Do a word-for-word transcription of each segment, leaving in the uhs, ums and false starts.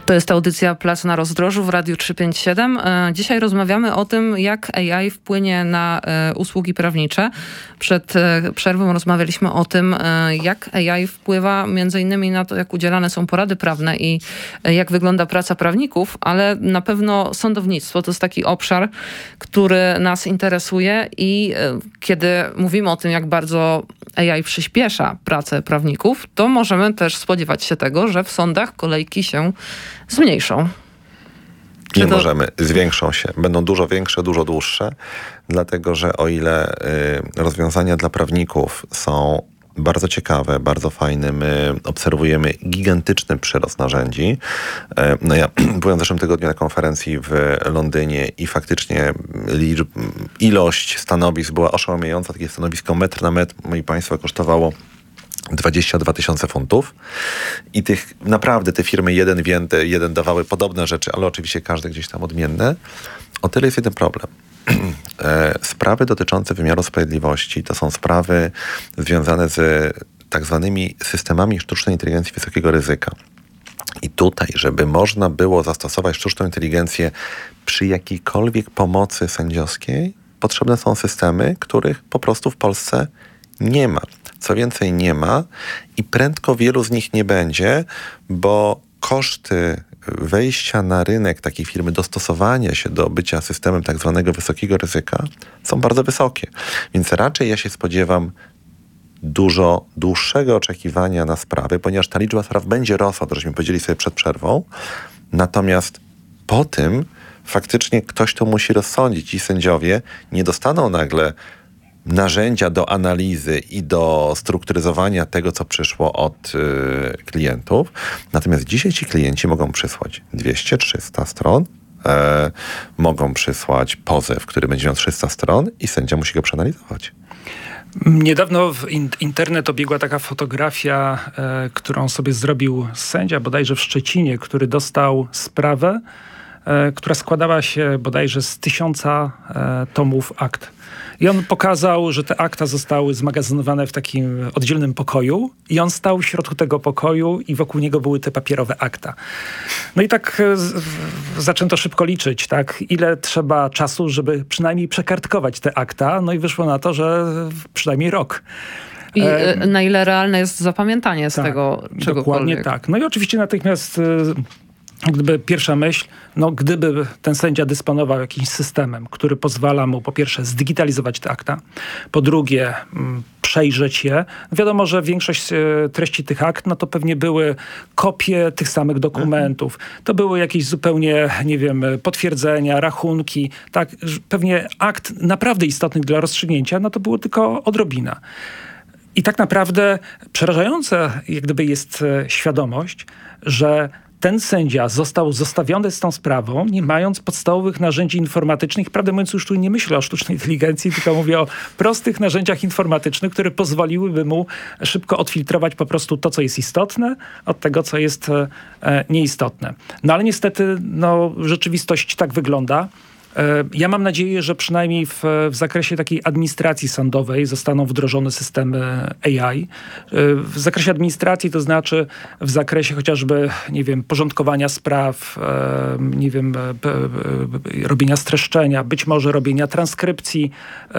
To jest audycja Plac na Rozdrożu w Radiu trzysta pięćdziesiąt siedem. Dzisiaj rozmawiamy o tym, jak A I wpłynie na usługi prawnicze. Przed przerwą rozmawialiśmy o tym, jak A I wpływa między innymi na to, jak udzielane są porady prawne i jak wygląda praca prawników, ale na pewno sądownictwo to jest taki obszar, który nas interesuje i kiedy mówimy o tym, jak bardzo A I przyspiesza pracę prawników, to możemy też spodziewać się tego, że w sądach kolejki się zmniejszą. Nie to... możemy, zwiększą się. Będą dużo większe, dużo dłuższe, dlatego że o ile y, rozwiązania dla prawników są bardzo ciekawe, bardzo fajne, my obserwujemy gigantyczny przyrost narzędzi. No ja byłem w zeszłym tygodniu na konferencji w Londynie i faktycznie liczb, ilość stanowisk była oszałamiająca. Takie stanowisko metr na metr, moi państwo, kosztowało dwadzieścia dwa tysiące funtów i tych naprawdę te firmy jeden więcej, jeden dawały podobne rzeczy, ale oczywiście każde gdzieś tam odmienne. O tyle jest jeden problem. Sprawy dotyczące wymiaru sprawiedliwości to są sprawy związane z tak zwanymi systemami sztucznej inteligencji wysokiego ryzyka. I tutaj, żeby można było zastosować sztuczną inteligencję przy jakiejkolwiek pomocy sędziowskiej, potrzebne są systemy, których po prostu w Polsce nie ma. Co więcej, nie ma i prędko wielu z nich nie będzie, bo koszty wejścia na rynek takiej firmy, dostosowania się do bycia systemem tak zwanego wysokiego ryzyka są bardzo wysokie. Więc raczej ja się spodziewam dużo dłuższego oczekiwania na sprawy, ponieważ ta liczba spraw będzie rosła, to żeśmy powiedzieli sobie przed przerwą. Natomiast po tym faktycznie ktoś to musi rozsądzić i sędziowie nie dostaną nagle narzędzia do analizy i do strukturyzowania tego, co przyszło od y, klientów. Natomiast dzisiaj ci klienci mogą przysłać dwieście trzysta stron, e, mogą przysłać pozew, który będzie miał trzysta stron i sędzia musi go przeanalizować. Niedawno w in- internet obiegła taka fotografia, e, którą sobie zrobił sędzia bodajże w Szczecinie, który dostał sprawę, e, która składała się bodajże z tysiąca e, tomów akt. I on pokazał, że te akta zostały zmagazynowane w takim oddzielnym pokoju i on stał w środku tego pokoju i wokół niego były te papierowe akta. No i tak z, zaczęto szybko liczyć, tak, ile trzeba czasu, żeby przynajmniej przekartkować te akta. No i wyszło na to, że przynajmniej rok. I e, na ile realne jest zapamiętanie z tak, tego czegokolwiek. Dokładnie tak. No i oczywiście natychmiast... Gdyby pierwsza myśl, no gdyby ten sędzia dysponował jakimś systemem, który pozwala mu po pierwsze zdigitalizować te akta, po drugie m, przejrzeć je. Wiadomo, że większość e, treści tych akt, no to pewnie były kopie tych samych dokumentów. To były jakieś zupełnie, nie wiem, potwierdzenia, rachunki. Tak, pewnie akt naprawdę istotnych dla rozstrzygnięcia, no to było tylko odrobina. I tak naprawdę przerażająca jak gdyby jest e, świadomość, że ten sędzia został zostawiony z tą sprawą, nie mając podstawowych narzędzi informatycznych. Prawdę mówiąc, już tu nie myślę o sztucznej inteligencji, tylko mówię o prostych narzędziach informatycznych, które pozwoliłyby mu szybko odfiltrować po prostu to, co jest istotne, od tego, co jest e, nieistotne. No ale niestety no, rzeczywistość tak wygląda. Ja mam nadzieję, że przynajmniej w, w zakresie takiej administracji sądowej zostaną wdrożone systemy A I. W zakresie administracji, to znaczy w zakresie chociażby, nie wiem, porządkowania spraw, nie wiem, robienia streszczenia, być może robienia transkrypcji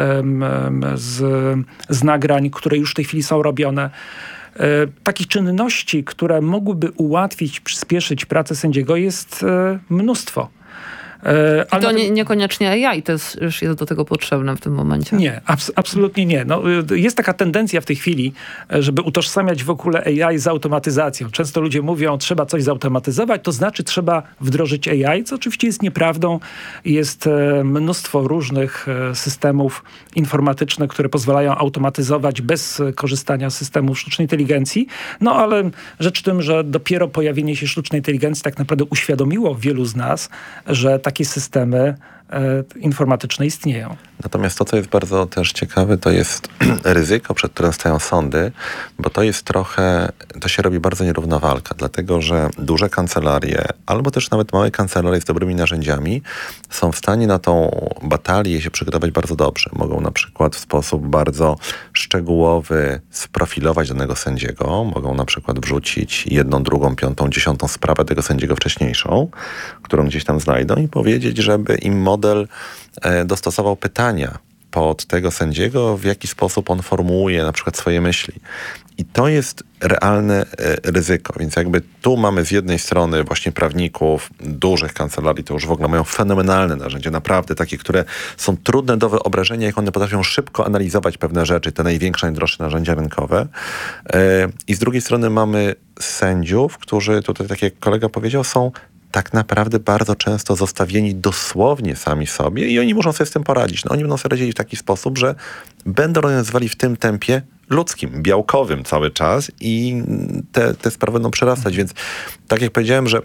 z, z nagrań, które już w tej chwili są robione. Takich czynności, które mogłyby ułatwić, przyspieszyć pracę sędziego, jest mnóstwo. E, ale to nie, niekoniecznie A I też jest do tego potrzebne w tym momencie. Nie, abs- absolutnie nie. No, jest taka tendencja w tej chwili, żeby utożsamiać w ogóle A I z automatyzacją. Często ludzie mówią, trzeba coś zautomatyzować, to znaczy trzeba wdrożyć A I, co oczywiście jest nieprawdą. Jest e, mnóstwo różnych e, systemów informatycznych, które pozwalają automatyzować bez korzystania z systemów sztucznej inteligencji. No ale rzecz w tym, że dopiero pojawienie się sztucznej inteligencji tak naprawdę uświadomiło wielu z nas, że takie systemy informatyczne istnieją. Natomiast to, co jest bardzo też ciekawe, to jest ryzyko, przed którym stają sądy, bo to jest trochę, to się robi bardzo nierówna walka, dlatego że duże kancelarie, albo też nawet małe kancelarie z dobrymi narzędziami są w stanie na tą batalię się przygotować bardzo dobrze. Mogą na przykład w sposób bardzo szczegółowy sprofilować danego sędziego, mogą na przykład wrzucić jedną, drugą, piątą, dziesiątą sprawę tego sędziego wcześniejszą, którą gdzieś tam znajdą i powiedzieć, żeby im model e, dostosował pytania pod tego sędziego, w jaki sposób on formułuje na przykład swoje myśli. I to jest realne e, ryzyko. Więc jakby tu mamy z jednej strony właśnie prawników dużych kancelarii, to już w ogóle mają fenomenalne narzędzia, naprawdę takie, które są trudne do wyobrażenia, jak one potrafią szybko analizować pewne rzeczy, te największe, najdroższe narzędzia rynkowe. E, I z drugiej strony mamy sędziów, którzy tutaj, tak jak kolega powiedział, są tak naprawdę bardzo często zostawieni dosłownie sami sobie i oni muszą sobie z tym poradzić. No, oni będą sobie radzili w taki sposób, że będą rozwiązywali w tym tempie ludzkim, białkowym cały czas i te, te sprawy będą przerastać. Więc tak jak powiedziałem, że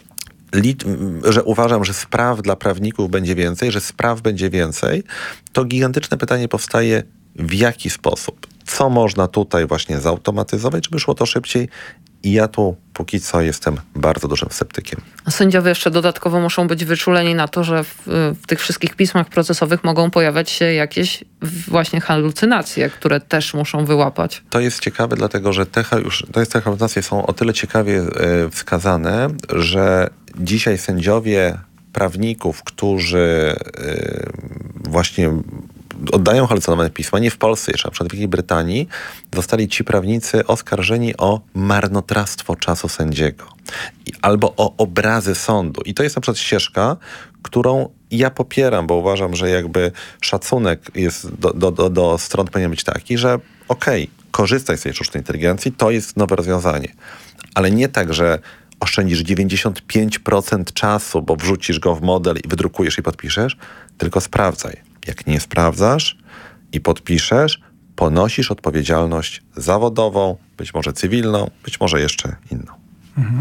że uważam, że spraw dla prawników będzie więcej, że spraw będzie więcej, to gigantyczne pytanie powstaje, w jaki sposób? Co można tutaj właśnie zautomatyzować, żeby szło to szybciej? I ja tu póki co jestem bardzo dużym sceptykiem. Sędziowie jeszcze dodatkowo muszą być wyczuleni na to, że w, w tych wszystkich pismach procesowych mogą pojawiać się jakieś właśnie halucynacje, które też muszą wyłapać. To jest ciekawe, dlatego że te, już, to jest, te halucynacje są o tyle ciekawie e, wskazane, że dzisiaj sędziowie prawników, którzy e, właśnie oddają halucynowane pisma, nie w Polsce jeszcze, na przykład w Wielkiej Brytanii, zostali ci prawnicy oskarżeni o marnotrawstwo czasu sędziego I, albo o obrazy sądu. I to jest na przykład ścieżka, którą ja popieram, bo uważam, że jakby szacunek jest do, do, do, do stron powinien być taki, że okej, okay, korzystaj z tej sztucznej inteligencji, to jest nowe rozwiązanie. Ale nie tak, że oszczędzisz dziewięćdziesiąt pięć procent czasu, bo wrzucisz go w model i wydrukujesz i podpiszesz, tylko sprawdzaj. Jak nie sprawdzasz i podpiszesz, ponosisz odpowiedzialność zawodową, być może cywilną, być może jeszcze inną. Mhm.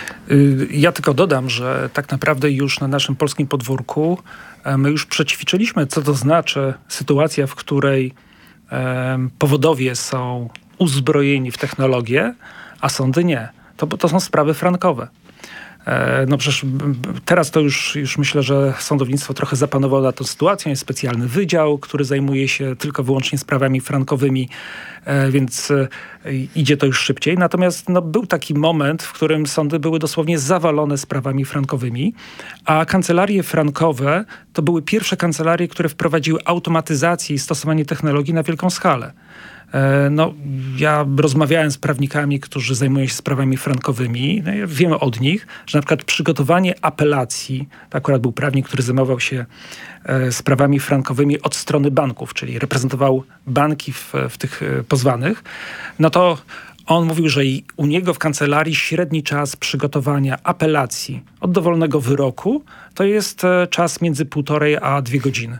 Ja tylko dodam, że tak naprawdę już na naszym polskim podwórku my już przećwiczyliśmy, co to znaczy sytuacja, w której um, powodowie są uzbrojeni w technologię, a sądy nie. To, to są sprawy frankowe. No przecież teraz to już, już myślę, że sądownictwo trochę zapanowało na tą sytuację. Jest specjalny wydział, który zajmuje się tylko wyłącznie sprawami frankowymi, więc idzie to już szybciej. Natomiast no, był taki moment, w którym sądy były dosłownie zawalone sprawami frankowymi, a kancelarie frankowe to były pierwsze kancelarie, które wprowadziły automatyzację i stosowanie technologii na wielką skalę. No, ja rozmawiałem z prawnikami, którzy zajmują się sprawami frankowymi. No, ja wiemy od nich, że na przykład przygotowanie apelacji, to akurat był prawnik, który zajmował się e, sprawami frankowymi od strony banków, czyli reprezentował banki w, w tych e, pozwanych, no to on mówił, że i u niego w kancelarii średni czas przygotowania apelacji od dowolnego wyroku to jest e, czas między półtorej a dwie godziny.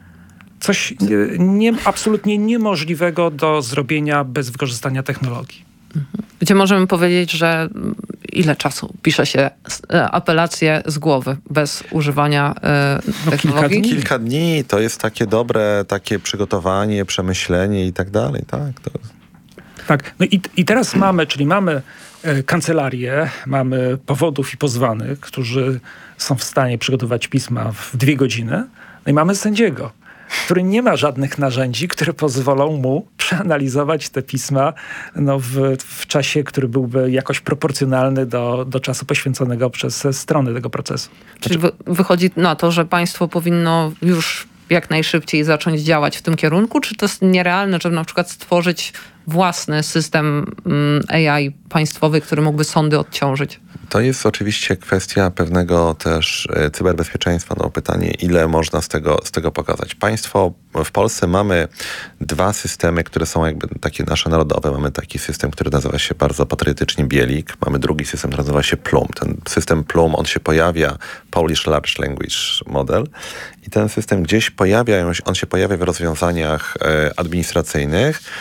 Coś nie, absolutnie niemożliwego do zrobienia bez wykorzystania technologii. Gdzie możemy powiedzieć, że ile czasu pisze się apelacje z głowy bez używania no, technologii? Kilka dni. Kilka dni to jest takie dobre, takie przygotowanie, przemyślenie i tak dalej. Tak, to... tak. No i, i teraz mamy, czyli mamy kancelarię, mamy powodów i pozwanych, którzy są w stanie przygotować pisma w dwie godziny. No i mamy sędziego, który nie ma żadnych narzędzi, które pozwolą mu przeanalizować te pisma no, w, w czasie, który byłby jakoś proporcjonalny do, do czasu poświęconego przez strony tego procesu. Czyli wy, wychodzi na to, że państwo powinno już jak najszybciej zacząć działać w tym kierunku? Czy to jest nierealne, żeby na przykład stworzyć własny system A I państwowy, który mógłby sądy odciążyć? To jest oczywiście kwestia pewnego też cyberbezpieczeństwa. No, pytanie, ile można z tego, z tego pokazać. Państwo w Polsce mamy dwa systemy, które są jakby takie nasze narodowe. Mamy taki system, który nazywa się bardzo patriotycznie Bielik. Mamy drugi system, który nazywa się Plum. Ten system Plum, on się pojawia, Polish Large Language Model. I ten system gdzieś pojawia, on się pojawia w rozwiązaniach administracyjnych.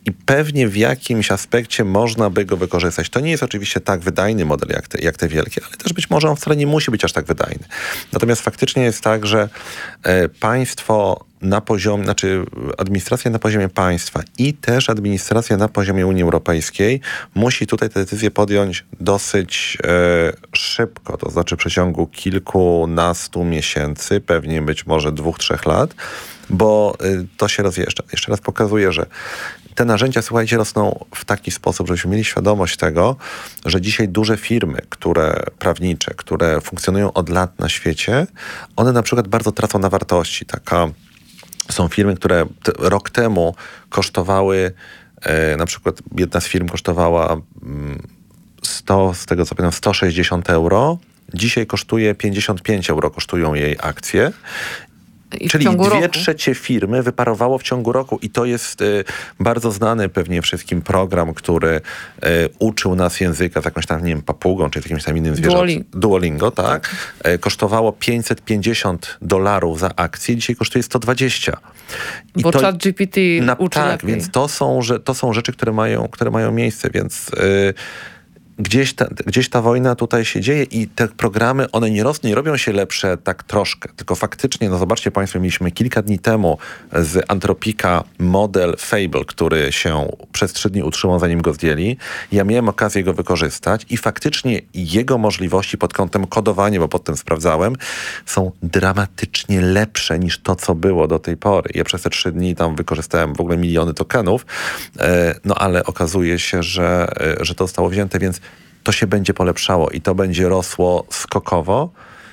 i pewnie w jakimś aspekcie można by go wykorzystać. To nie jest oczywiście tak wydajny model jak te, jak te wielkie, ale też być może on wcale nie musi być aż tak wydajny. Natomiast faktycznie jest tak, że e, państwo na poziomie, znaczy administracja na poziomie państwa i też administracja na poziomie Unii Europejskiej musi tutaj te decyzje podjąć dosyć e, szybko, to znaczy w przeciągu kilkunastu miesięcy, pewnie być może dwóch, trzech lat, bo y, to się rozjeżdża. Jeszcze raz pokazuję, że te narzędzia, słuchajcie, rosną w taki sposób, żebyśmy mieli świadomość tego, że dzisiaj duże firmy, które prawnicze, które funkcjonują od lat na świecie, one na przykład bardzo tracą na wartości. Taka, są firmy, które t- rok temu kosztowały, e, na przykład jedna z firm kosztowała mm, sto, z tego co pamiętam, sto sześćdziesiąt euro. Dzisiaj kosztuje pięćdziesiąt pięć euro, kosztują jej akcje. I Czyli dwie roku. trzecie firmy wyparowało w ciągu roku i to jest y, bardzo znany pewnie wszystkim program, który y, uczył nas języka z jakąś tam, nie wiem, papugą, czy z jakimś tam innym zwierzęciem. Duolingo. Duolingo, tak. tak. Y, kosztowało pięćset pięćdziesiąt dolarów za akcję, dzisiaj kosztuje sto dwadzieścia. I Bo to, ChatGPT na, uczy Tak, lepiej. więc to są, że, to są rzeczy, które mają, które mają miejsce, więc... Y, Gdzieś ta, gdzieś ta wojna tutaj się dzieje i te programy, one nie, roz, nie robią się lepsze tak troszkę, tylko faktycznie, no zobaczcie państwo, mieliśmy kilka dni temu z Antropika model Fable, który się przez trzy dni utrzymał, zanim go zdjęli. Ja miałem okazję go wykorzystać i faktycznie jego możliwości pod kątem kodowania, bo potem sprawdzałem, są dramatycznie lepsze niż to, co było do tej pory. Ja przez te trzy dni tam wykorzystałem w ogóle miliony tokenów, no ale okazuje się, że, że to zostało wzięte, więc to się będzie polepszało i to będzie rosło skokowo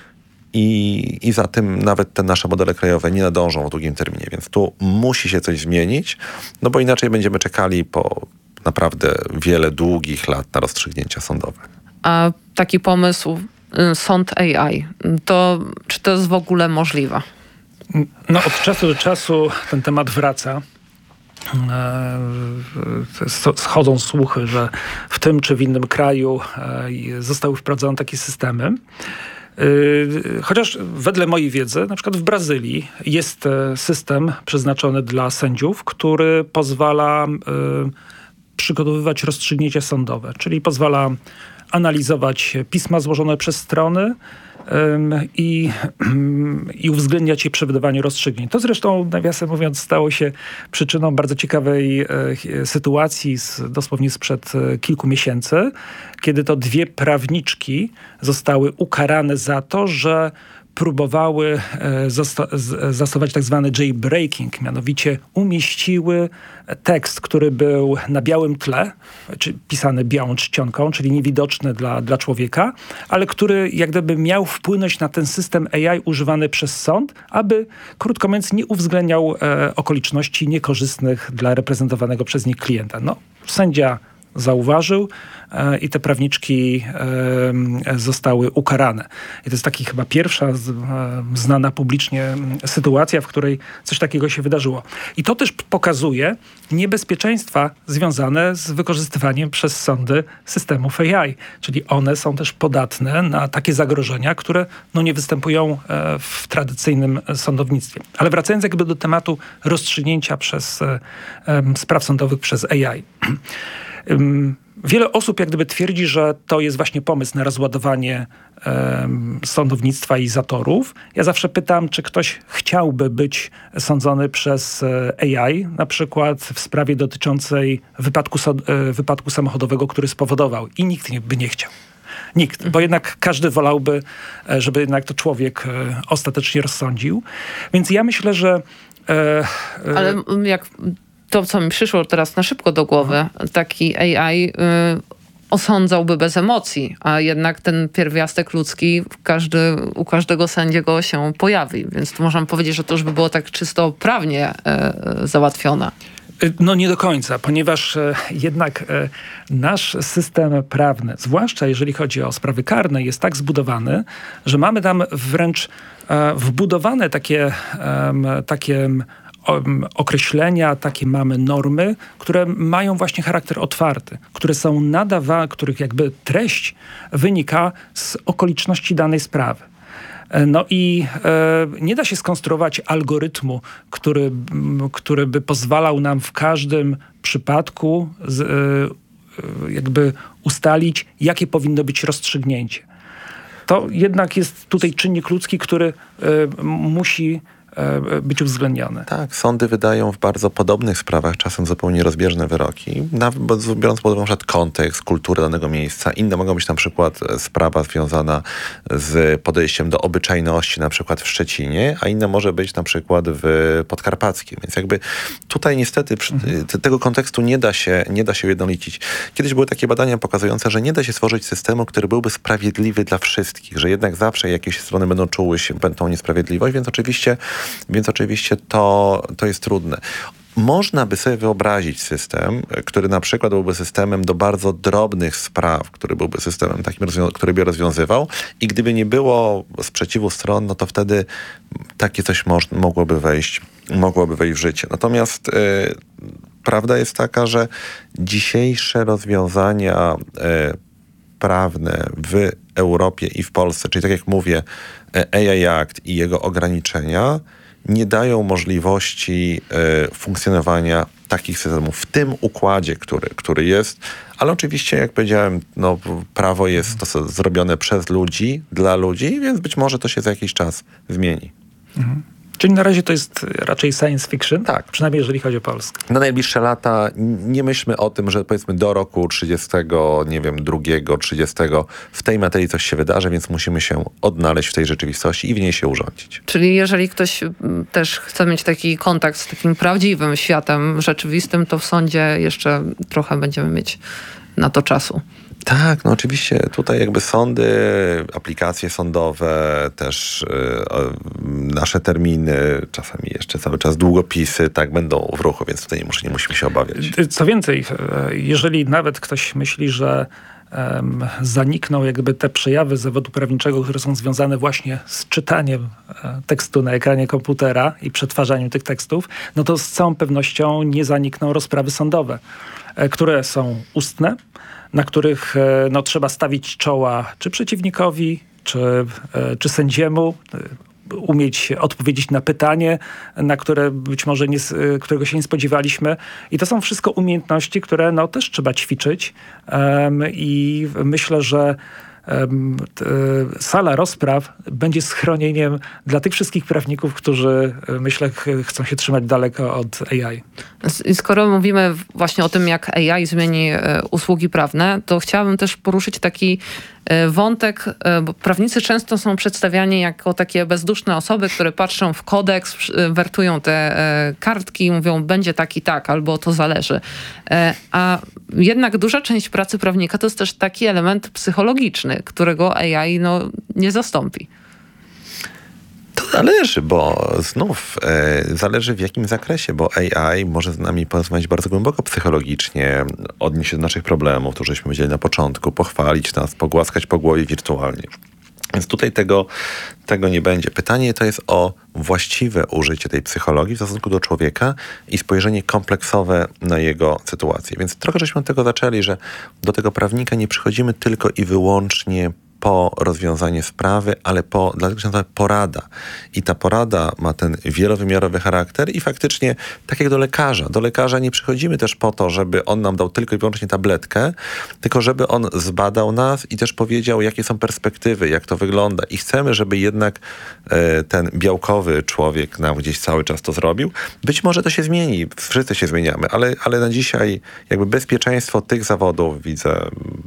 i, i za tym nawet te nasze modele krajowe nie nadążą w długim terminie, więc tu musi się coś zmienić, no bo inaczej będziemy czekali po naprawdę wiele długich lat na rozstrzygnięcia sądowe. A taki pomysł, y, sąd A I, to czy to jest w ogóle możliwe? No od czasu do czasu ten temat wraca. Schodzą słuchy, że w tym czy w innym kraju zostały wprowadzone takie systemy. Chociaż wedle mojej wiedzy, na przykład w Brazylii jest system przeznaczony dla sędziów, który pozwala przygotowywać rozstrzygnięcia sądowe, czyli pozwala analizować pisma złożone przez strony i, i uwzględniać je przy wydawaniu rozstrzygnięć. To zresztą, nawiasem mówiąc, stało się przyczyną bardzo ciekawej e, sytuacji z, dosłownie sprzed e, kilku miesięcy, kiedy to dwie prawniczki zostały ukarane za to, że próbowały e, zosta- z- zastosować tak zwany jailbreaking, mianowicie umieściły tekst, który był na białym tle, czy pisany białą czcionką, czyli niewidoczny dla, dla człowieka, ale który jak gdyby miał wpłynąć na ten system A I używany przez sąd, aby, krótko mówiąc, nie uwzględniał e, okoliczności niekorzystnych dla reprezentowanego przez nich klienta. No, sędzia zauważył e, i te prawniczki e, zostały ukarane. I to jest taki chyba pierwsza z, e, znana publicznie sytuacja, w której coś takiego się wydarzyło. I to też pokazuje niebezpieczeństwa związane z wykorzystywaniem przez sądy systemów A I. Czyli one są też podatne na takie zagrożenia, które no, nie występują e, w tradycyjnym sądownictwie. Ale wracając jakby do tematu rozstrzygnięcia przez e, e, spraw sądowych przez A I. Wiele osób jak gdyby twierdzi, że to jest właśnie pomysł na rozładowanie um, sądownictwa i zatorów. Ja zawsze pytam, czy ktoś chciałby być sądzony przez A I, na przykład w sprawie dotyczącej wypadku, so, wypadku samochodowego, który spowodował i nikt nie, by nie chciał. Nikt, bo jednak każdy wolałby, żeby jednak to człowiek ostatecznie rozsądził. Więc ja myślę, że... E, Ale jak... To, co mi przyszło teraz na szybko do głowy, taki A I y, osądzałby bez emocji, a jednak ten pierwiastek ludzki każdy, u każdego sędziego się pojawi. Więc tu możemy powiedzieć, że to już by było tak czysto prawnie y, załatwione. No nie do końca, ponieważ e, jednak e, nasz system prawny, zwłaszcza jeżeli chodzi o sprawy karne, jest tak zbudowany, że mamy tam wręcz e, wbudowane takie, e, takie określenia, takie mamy normy, które mają właśnie charakter otwarty, które są nadawane, których jakby treść wynika z okoliczności danej sprawy. No i e, nie da się skonstruować algorytmu, który, m, który by pozwalał nam w każdym przypadku z, e, jakby ustalić, jakie powinno być rozstrzygnięcie. To jednak jest tutaj czynnik ludzki, który e, musi być uwzględnione. Tak, sądy wydają w bardzo podobnych sprawach czasem zupełnie rozbieżne wyroki, nawet biorąc pod uwagę na przykład kontekst, kulturę danego miejsca. Inne mogą być na przykład sprawa związana z podejściem do obyczajności, na przykład w Szczecinie, a inna może być na przykład w Podkarpackim. Więc jakby tutaj niestety mhm. tego kontekstu nie da się, nie da się ujednolicić. Kiedyś były takie badania pokazujące, że nie da się stworzyć systemu, który byłby sprawiedliwy dla wszystkich, że jednak zawsze jakieś strony będą czuły się tą niesprawiedliwość, więc oczywiście Więc oczywiście to, to jest trudne. Można by sobie wyobrazić system, który na przykład byłby systemem do bardzo drobnych spraw, który byłby systemem takim, który by rozwiązywał i gdyby nie było sprzeciwu stron, no to wtedy takie coś moż, mogłoby wejść, mogłoby wejść w życie. Natomiast yy, prawda jest taka, że dzisiejsze rozwiązania yy, prawne w Europie i w Polsce, czyli tak jak mówię, A I Act i jego ograniczenia nie dają możliwości y, funkcjonowania takich systemów w tym układzie, który, który jest. Ale oczywiście, jak powiedziałem, no, prawo jest to zrobione przez ludzi, dla ludzi, więc być może to się za jakiś czas zmieni. Mhm. Czyli na razie to jest raczej science fiction? Tak. Przynajmniej jeżeli chodzi o Polskę. Na najbliższe lata nie myślmy o tym, że powiedzmy do roku trzydziestego, nie wiem, drugiego, trzydziestego w tej materii coś się wydarzy, więc musimy się odnaleźć w tej rzeczywistości i w niej się urządzić. Czyli jeżeli ktoś też chce mieć taki kontakt z takim prawdziwym światem rzeczywistym, to w sądzie jeszcze trochę będziemy mieć na to czasu. Tak, no oczywiście tutaj jakby sądy, aplikacje sądowe, też yy, nasze terminy, czasami jeszcze cały czas długopisy, tak, będą w ruchu, więc tutaj nie, muszę, nie musimy się obawiać. Co więcej, jeżeli nawet ktoś myśli, że um, zanikną jakby te przejawy zawodu prawniczego, które są związane właśnie z czytaniem e, tekstu na ekranie komputera i przetwarzaniem tych tekstów, no to z całą pewnością nie zanikną rozprawy sądowe, e, które są ustne, na których no, trzeba stawić czoła czy przeciwnikowi, czy, czy sędziemu, umieć odpowiedzieć na pytanie, na które być może nie, którego się nie spodziewaliśmy. I to są wszystko umiejętności, które no, też trzeba ćwiczyć. Um, I myślę, że um, t, sala rozpraw będzie schronieniem dla tych wszystkich prawników, którzy myślę ch- chcą się trzymać daleko od A I. I skoro mówimy właśnie o tym, jak A I zmieni e, usługi prawne, to chciałabym też poruszyć taki e, wątek, e, bo prawnicy często są przedstawiani jako takie bezduszne osoby, które patrzą w kodeks, e, wertują te e, kartki i mówią, będzie tak i tak, albo to zależy. E, a jednak duża część pracy prawnika to jest też taki element psychologiczny, którego A I no, nie zastąpi. To zależy, bo znów e, zależy w jakim zakresie, bo A I może z nami porozmawiać bardzo głęboko psychologicznie, odnieść się do naszych problemów, to żeśmy powiedzieli na początku, pochwalić nas, pogłaskać po głowie wirtualnie. Więc tutaj tego, tego nie będzie. Pytanie to jest o właściwe użycie tej psychologii w stosunku do człowieka i spojrzenie kompleksowe na jego sytuację. Więc trochę żeśmy od tego zaczęli, że do tego prawnika nie przychodzimy tylko i wyłącznie po rozwiązanie sprawy, ale po, dlatego się nazywa porada. I ta porada ma ten wielowymiarowy charakter i faktycznie, tak jak do lekarza. Do lekarza nie przychodzimy też po to, żeby on nam dał tylko i wyłącznie tabletkę, tylko żeby on zbadał nas i też powiedział, jakie są perspektywy, jak to wygląda. I chcemy, żeby jednak e, ten białkowy człowiek nam gdzieś cały czas to zrobił. Być może to się zmieni, wszyscy się zmieniamy, ale, ale na dzisiaj jakby bezpieczeństwo tych zawodów widzę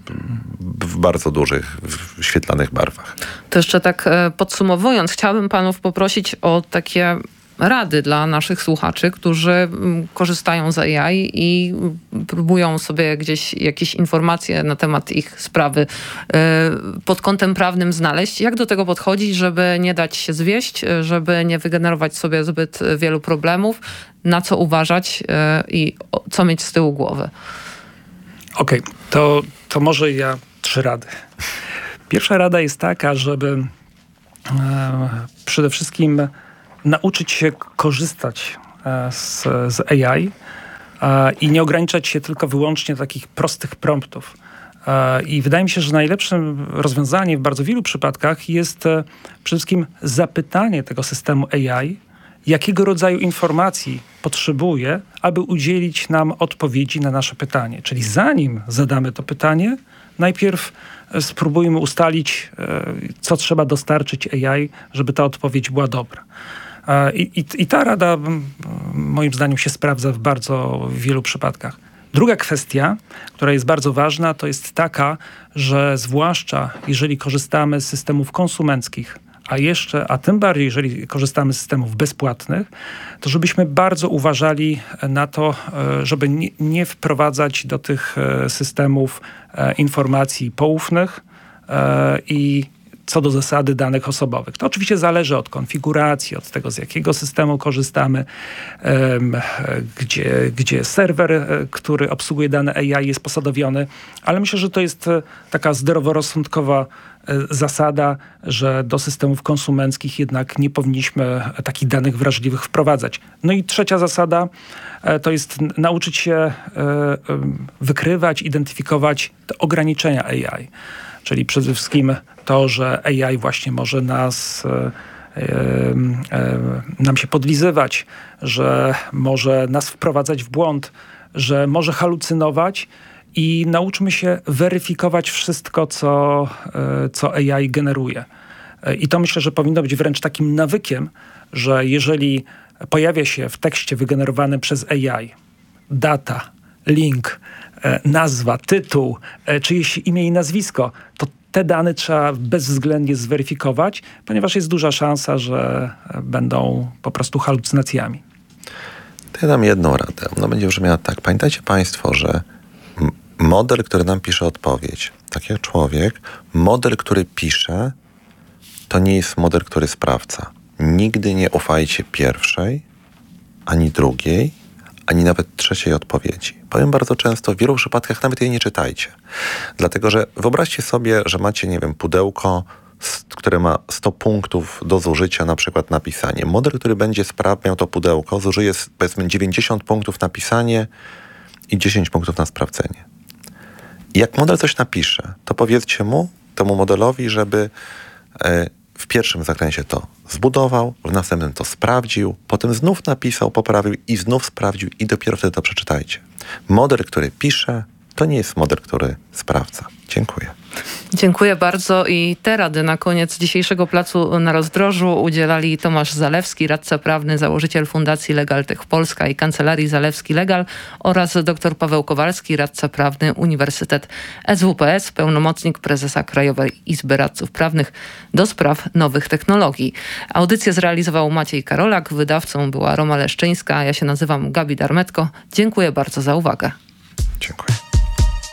w bardzo dużych, w świetlanych barwach. To jeszcze tak podsumowując, chciałabym panów poprosić o takie rady dla naszych słuchaczy, którzy korzystają z A I i próbują sobie gdzieś jakieś informacje na temat ich sprawy pod kątem prawnym znaleźć. Jak do tego podchodzić, żeby nie dać się zwieść, żeby nie wygenerować sobie zbyt wielu problemów, na co uważać i co mieć z tyłu głowy? Okej, okay, to, to może ja trzy rady. Pierwsza rada jest taka, żeby e, przede wszystkim nauczyć się korzystać e, z, z A I e, i nie ograniczać się tylko wyłącznie do takich prostych promptów. I wydaje mi się, że najlepszym rozwiązaniem w bardzo wielu przypadkach jest przede wszystkim zapytanie tego systemu A I, jakiego rodzaju informacji potrzebuje, aby udzielić nam odpowiedzi na nasze pytanie. Czyli zanim zadamy to pytanie, najpierw spróbujmy ustalić, co trzeba dostarczyć A I, żeby ta odpowiedź była dobra. I, i, i ta rada moim zdaniem się sprawdza w bardzo wielu przypadkach. Druga kwestia, która jest bardzo ważna, to jest taka, że zwłaszcza jeżeli korzystamy z systemów konsumenckich, a jeszcze, a tym bardziej, jeżeli korzystamy z systemów bezpłatnych, to żebyśmy bardzo uważali na to, żeby nie, nie wprowadzać do tych systemów informacji poufnych i co do zasady danych osobowych. To oczywiście zależy od konfiguracji, od tego, z jakiego systemu korzystamy, gdzie, gdzie serwer, który obsługuje dane A I, jest posadowiony, ale myślę, że to jest taka zdroworozsądkowa zasada, że do systemów konsumenckich jednak nie powinniśmy takich danych wrażliwych wprowadzać. No i trzecia zasada to jest nauczyć się wykrywać, identyfikować te ograniczenia A I. Czyli przede wszystkim to, że A I właśnie może nas, e, e, nam się podlizywać, że może nas wprowadzać w błąd, że może halucynować i nauczmy się weryfikować wszystko, co, e, co A I generuje. E, I to myślę, że powinno być wręcz takim nawykiem, że jeżeli pojawia się w tekście wygenerowanym przez A I data, link, nazwa, tytuł, czyjeś imię i nazwisko, to te dane trzeba bezwzględnie zweryfikować, ponieważ jest duża szansa, że będą po prostu halucynacjami. To ja dam jedną radę. No będzie brzmiała tak. Pamiętajcie Państwo, że model, który nam pisze odpowiedź, tak jak człowiek, model, który pisze, to nie jest model, który sprawdza. Nigdy nie ufajcie pierwszej, ani drugiej, ani nawet trzeciej odpowiedzi. Powiem bardzo często, w wielu przypadkach nawet jej nie czytajcie. Dlatego, że wyobraźcie sobie, że macie, nie wiem, pudełko, które ma sto punktów do zużycia, na przykład na pisanie. Model, który będzie spra- miał to pudełko, zużyje powiedzmy dziewięćdziesiąt punktów na pisanie i dziesięć punktów na sprawdzenie. I jak model coś napisze, to powiedzcie mu, temu modelowi, żeby e, w pierwszym zakręcie to zbudował, w następnym to sprawdził, potem znów napisał, poprawił i znów sprawdził i dopiero wtedy to przeczytajcie. Model, który pisze, to nie jest model, który sprawdza. Dziękuję. Dziękuję bardzo i te rady na koniec dzisiejszego Placu na Rozdrożu udzielali Tomasz Zalewski, radca prawny, założyciel Fundacji Legaltech Polska i Kancelarii Zalewski Legal oraz dr Paweł Kowalski, radca prawny, Uniwersytet S W P S, pełnomocnik prezesa Krajowej Izby Radców Prawnych do spraw nowych technologii. Audycję zrealizował Maciej Karolak, wydawcą była Roma Leszczyńska, a ja się nazywam Gabi Darmetko. Dziękuję bardzo za uwagę. Dziękuję.